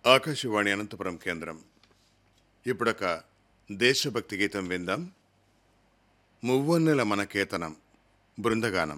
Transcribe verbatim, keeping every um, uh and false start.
ఆకాశవాణి అనంతపురం కేంద్రం. ఇప్పుడొక దేశభక్తి గీతం విందాం. మువ్వన్నెల మన కేతనం బృందగానం.